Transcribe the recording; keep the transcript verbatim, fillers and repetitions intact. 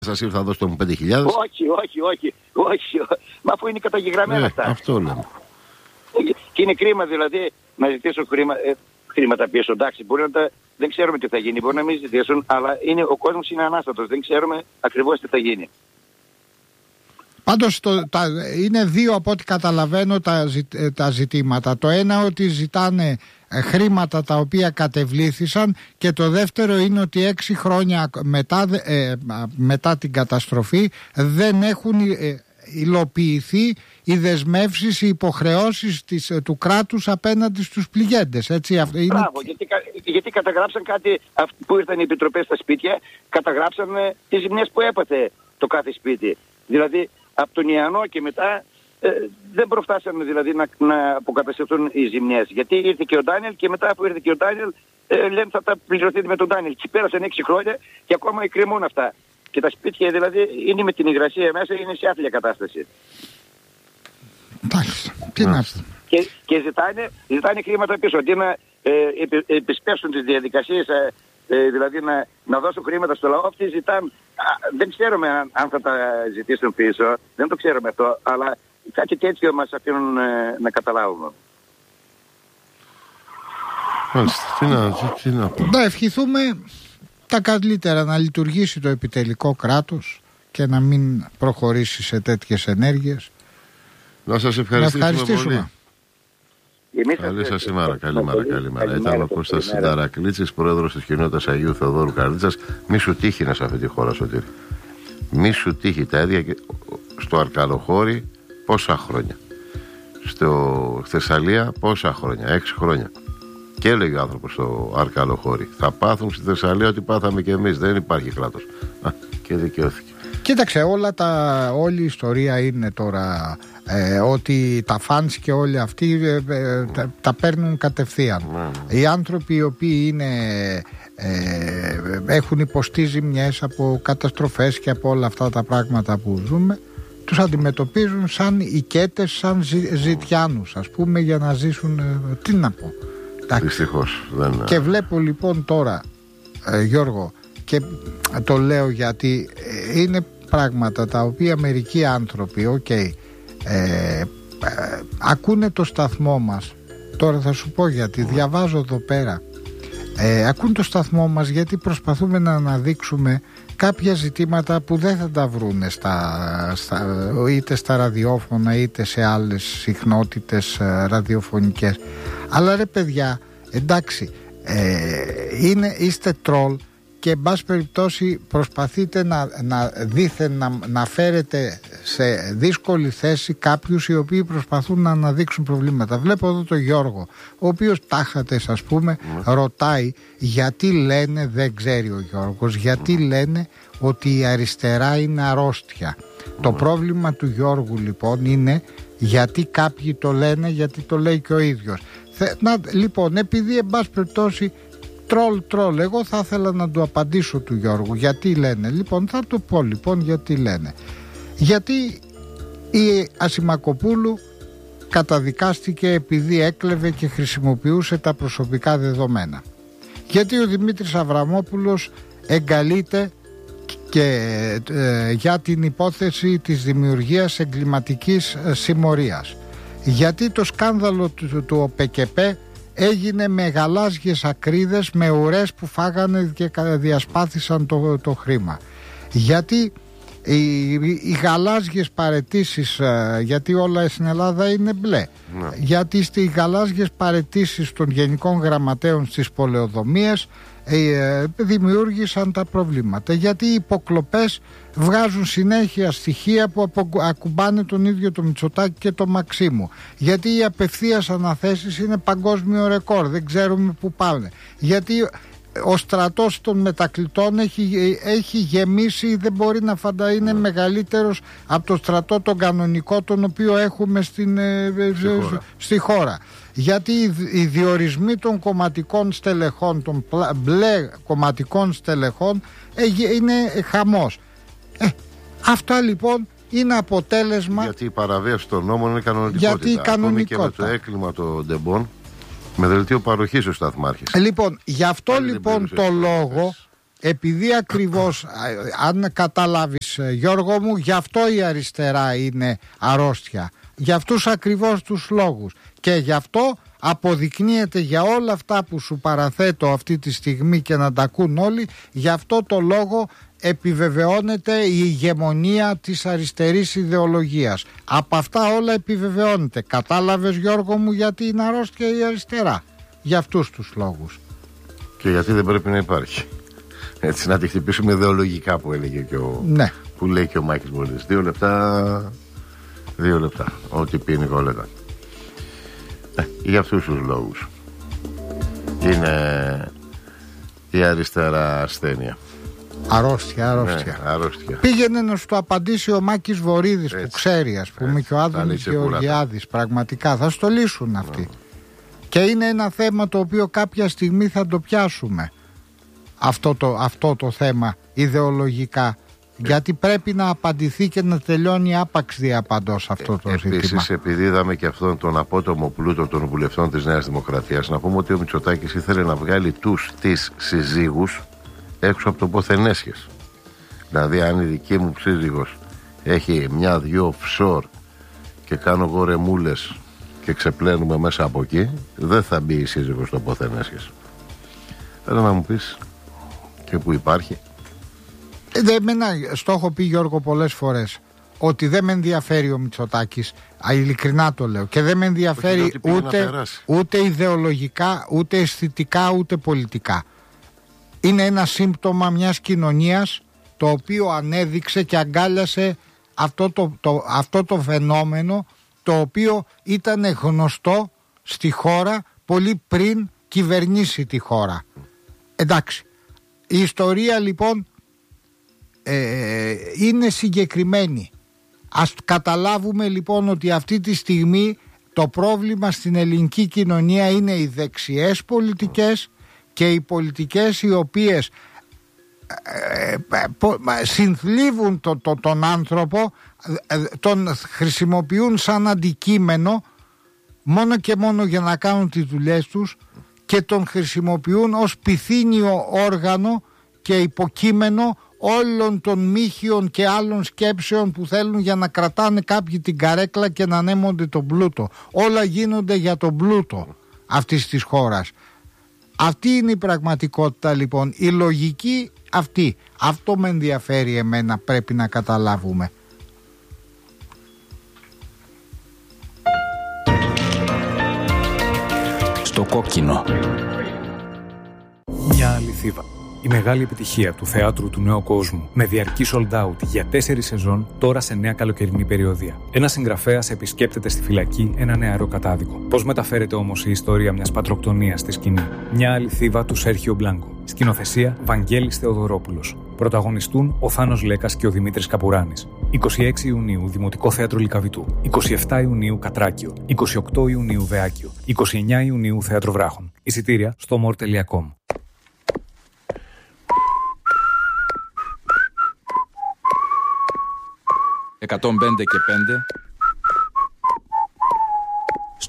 Σας ήρθα εδώ στο μου πέντε χιλιάδες. Όχι, όχι, όχι, όχι. Μα αφού είναι καταγεγραμμένα ε, αυτά. Αυτό λέμε. Και είναι κρίμα δηλαδή να ζητήσουν χρήμα, ε, χρήματα πίσω. Εντάξει, μπορεί να τα, δεν ξέρουμε τι θα γίνει, μπορεί να μην ζητήσουν, αλλά είναι, ο κόσμος είναι ανάστατος. Δεν ξέρουμε ακριβώς τι θα γίνει. Πάντως το, τα, είναι δύο από ό,τι καταλαβαίνω τα, τα ζητήματα. Το ένα ότι ζητάνε χρήματα τα οποία κατεβλήθησαν και το δεύτερο είναι ότι έξι χρόνια μετά, ε, μετά την καταστροφή δεν έχουν ε, υλοποιηθεί οι δεσμεύσεις, οι υποχρεώσεις της, του κράτους απέναντι στους πληγέντες. Έτσι, αυτό είναι... Μπράβο, γιατί, γιατί καταγράψαν κάτι που ήρθαν οι επιτροπές στα σπίτια, καταγράψαν τις ζημιές που έπαθε το κάθε σπίτι. Δηλαδή από τον Ιαννό και μετά ε, δεν προφτάσανε δηλαδή να, να αποκατασταθούν οι ζημιές. Γιατί ήρθε και ο Ντάνιελ και μετά που ήρθε και ο Ντάνιελ ε, λένε θα τα πληρωθείτε με τον Ντάνιελ. Και πέρασαν έξι χρόνια και ακόμα εκκρεμούν αυτά. Και τα σπίτια δηλαδή είναι με την υγρασία μέσα, είναι σε άθλια κατάσταση. Εντάξει, τι να πω. Και, και ζητάνε, ζητάνε χρήματα πίσω. Αντί να ε, επι, επισπεύσουν τις διαδικασίες, ε, ε, δηλαδή να, να δώσουν χρήματα στο λαό, αυτοί ζητάνε. Α, δεν ξέρουμε αν, αν θα τα ζητήσουν πίσω, δεν το ξέρουμε αυτό, αλλά κάτι τέτοιο μας αφήνουν ε, να καταλάβουμε. Μάλιστα, τι να, τι να πω. Να ευχηθούμε τα καλύτερα, να λειτουργήσει το επιτελικό κράτος και να μην προχωρήσει σε τέτοιες ενέργειες. Να σας ευχαριστήσουμε, ευχαριστήσουμε. πολύ. Καλή σας ημέρα, καλημέρα, καλημέρα. Ήταν ο Κώστας Συνταρακλίτσης, πρόεδρος της κοινότητας Αγίου Θεοδόρου Καρδίτσας. Μη σου τύχει σε αυτή τη χώρα, Σωτήρη. Μη σου τύχει τα ίδια και στο Αρκαλοχώρι πόσα χρόνια. Στο Θεσσαλία πόσα χρόνια, έξι χρόνια. Και έλεγε ο άνθρωπος στο Αρκαλοχώρι, θα πάθουν στη Θεσσαλία ότι πάθαμε και εμείς. Δεν υπάρχει κράτος. Α, και δικαιώθηκε. Κοίταξε, όλα τα, όλη η ιστορία είναι τώρα ε, ότι τα φανς και όλοι αυτοί ε, ε, τα, τα παίρνουν κατευθείαν. Mm. Οι άνθρωποι οι οποίοι είναι, ε, έχουν υποστεί ζημιές από καταστροφές και από όλα αυτά τα πράγματα που ζούμε, τους αντιμετωπίζουν σαν οικέτες, σαν ζη, ζητιάνους, ας πούμε, για να ζήσουν, ε, τι να πω. Δυστυχώς δεν... Και βλέπω λοιπόν τώρα, ε, Γιώργο, και το λέω γιατί είναι πράγματα τα οποία μερικοί άνθρωποι, οκ, okay, ε, ε, ακούνε το σταθμό μας. Τώρα θα σου πω γιατί, διαβάζω εδώ πέρα, ε, ακούν το σταθμό μας γιατί προσπαθούμε να αναδείξουμε κάποια ζητήματα που δεν θα τα βρούνε στα, στα, είτε στα ραδιόφωνα είτε σε άλλες συχνότητες ε, ραδιοφωνικές. Αλλά ρε παιδιά, εντάξει, ε, είναι, είστε τρόλ και εν πάση περιπτώσει προσπαθείτε να, να δήθεν να, να φέρετε σε δύσκολη θέση κάποιους οι οποίοι προσπαθούν να αναδείξουν προβλήματα. Βλέπω εδώ τον Γιώργο, ο οποίος τάχατες, ας πούμε, mm. ρωτάει γιατί λένε, δεν ξέρει ο Γιώργος, γιατί mm. λένε ότι η αριστερά είναι αρρώστια. Mm. Το πρόβλημα του Γιώργου λοιπόν είναι γιατί κάποιοι το λένε, γιατί το λέει και ο ίδιος. Θε, να, λοιπόν, επειδή εν πάση περιπτώσει τρόλ τρόλ, εγώ θα ήθελα να του απαντήσω του Γιώργου γιατί λένε. Λοιπόν, θα του πω λοιπόν γιατί λένε. Γιατί η Ασημακοπούλου καταδικάστηκε επειδή έκλεβε και χρησιμοποιούσε τα προσωπικά δεδομένα. Γιατί ο Δημήτρης Αβραμόπουλος εγκαλείται και ε, για την υπόθεση της δημιουργίας εγκληματικής ε, συμμορίας. Γιατί το σκάνδαλο του, του ΟΠΕΚΕΠΕ έγινε με γαλάζιες ακρίδες, με ουρές που φάγανε και διασπάθησαν το, το χρήμα. Γιατί οι, οι γαλάζιες παραιτήσεις, γιατί όλα στην Ελλάδα είναι μπλε, ναι. Γιατί στις γαλάζιες παραιτήσεις των γενικών γραμματέων στις πολεοδομίες ε, δημιούργησαν τα προβλήματα. Γιατί οι υποκλοπές βγάζουν συνέχεια στοιχεία που ακουμπάνε τον ίδιο το Μητσοτάκη και το Μαξίμου. Γιατί οι απευθείας αναθέσεις είναι παγκόσμιο ρεκόρ, δεν ξέρουμε που πάνε. Γιατί ο στρατός των μετακλητών έχει, έχει γεμίσει, δεν μπορεί να φανταστεί, είναι μεγαλύτερος από το στρατό τον κανονικό τον οποίο έχουμε στην, στη, χώρα. στη χώρα. Γιατί οι διορισμοί των κομματικών στελεχών, των μπλε κομματικών στελεχών είναι χαμός. Ε, αυτά λοιπόν είναι αποτέλεσμα. Γιατί η παραβίαση των νόμων είναι κανονικότητα. Γιατί η κανονικότητα. Ακόμη και με το έκλειμα των Ντεμπών, με δελτίο παροχής ο σταθμάρχης. Λοιπόν, γι' αυτό Άλλη λοιπόν το λόγο, επειδή ακριβώς, αν καταλάβεις Γιώργο μου, γι' αυτό η αριστερά είναι αρρώστια. Για αυτούς ακριβώς τους λόγους. Και γι' αυτό αποδεικνύεται για όλα αυτά που σου παραθέτω αυτή τη στιγμή και να τα ακούν όλοι, γι' αυτό το λόγο επιβεβαιώνεται η ηγεμονία της αριστερής ιδεολογίας. Από αυτά όλα επιβεβαιώνεται. Κατάλαβες Γιώργο μου γιατί είναι αρρώστια η αριστερά? Για αυτούς τους λόγους. Και γιατί δεν πρέπει να υπάρχει. Έτσι να τη χτυπήσουμε ιδεολογικά που έλεγε και ο, ναι. που λέει και ο Μάκης μόλις. Δύο λεπτά, δύο λεπτά. Ό,τι πει η Νικόλετα. Ε, για αυτούς τους λόγους είναι η αριστερά ασθένεια. Αρρώστια, αρρώστια. Ναι, αρρώστια. Πήγαινε να σου το απαντήσει ο Μάκης Βορίδης, έτσι, που ξέρει, ας πούμε, έτσι, και ο Άδωνης Γεωργιάδης. Πραγματικά θα στο λύσουν αυτοί. Mm. Και είναι ένα θέμα το οποίο κάποια στιγμή θα το πιάσουμε. Αυτό το, αυτό το θέμα ιδεολογικά. Ε. Γιατί πρέπει να απαντηθεί και να τελειώνει άπαξ διαπαντός αυτό το ε, ζήτημα. Επίσης, επειδή είδαμε και αυτόν τον απότομο πλούτο των βουλευτών της Νέας Δημοκρατίας, να πούμε ότι ο Μητσοτάκης ήθελε να βγάλει τους τις συζύγους έξω από το ποθενέσχες. Δηλαδή, αν η δική μου σύζυγος έχει μια-δυο φσόρ και κάνω εγώ ρεμούλες και ξεπλένουμε μέσα από εκεί, δεν θα μπει η σύζυγος στο ποθενέσχες. Θέλω να μου πεις και που υπάρχει. Ε, εμένα, στο έχω πει Γιώργο πολλές φορές, ότι δεν με ενδιαφέρει ο Μητσοτάκης, α, ειλικρινά το λέω, και δεν με ενδιαφέρει ούτε, ούτε ιδεολογικά, ούτε αισθητικά, ούτε πολιτικά. Είναι ένα σύμπτωμα μιας κοινωνίας το οποίο ανέδειξε και αγκάλιασε αυτό το, το, αυτό το φαινόμενο, το οποίο ήταν γνωστό στη χώρα πολύ πριν κυβερνήσει τη χώρα. Εντάξει, η ιστορία λοιπόν ε, είναι συγκεκριμένη. Ας καταλάβουμε λοιπόν ότι αυτή τη στιγμή το πρόβλημα στην ελληνική κοινωνία είναι οι δεξιές πολιτικές και οι πολιτικές οι οποίες ε, ε, συνθλίβουν το, το, τον άνθρωπο, ε, τον χρησιμοποιούν σαν αντικείμενο μόνο και μόνο για να κάνουν τις δουλειές τους και τον χρησιμοποιούν ως πυθύνιο όργανο και υποκείμενο όλων των μύχιων και άλλων σκέψεων που θέλουν για να κρατάνε κάποιοι την καρέκλα και να ανέμονται τον πλούτο. Όλα γίνονται για τον πλούτο αυτής της χώρας. Αυτή είναι η πραγματικότητα λοιπόν, η λογική αυτή. Αυτό με ενδιαφέρει εμένα, πρέπει να καταλάβουμε. Στο κόκκινο. Μια αληθίδα. Η μεγάλη επιτυχία του θεάτρου του νέου κόσμου, με διαρκή sold out για τέσσερις σεζόν, τώρα σε νέα καλοκαιρινή περιοδία. Ένας συγγραφέας επισκέπτεται στη φυλακή ένα νεαρό κατάδικο. Πώς μεταφέρεται όμως η ιστορία μιας πατροκτονίας στη σκηνή? Μια αληθίδα του Σέρχιο Μπλάνκο. Σκηνοθεσία Βαγγέλης Θεοδωρόπουλος. Πρωταγωνιστούν ο Θάνος Λέκας και ο Δημήτρης Καπουράνης. είκοσι έξι Ιουνίου Δημοτικό Θέατρο Λυκαβητού. είκοσι επτά Ιουνίου Κατράκιο. είκοσι οκτώ Ιουνίου Βεάκιο. είκοσι εννέα Ιουνίου Θέατρο Βράχων. Εισιτήρια στο more τελεία com. εκατόν πέντε και πέντε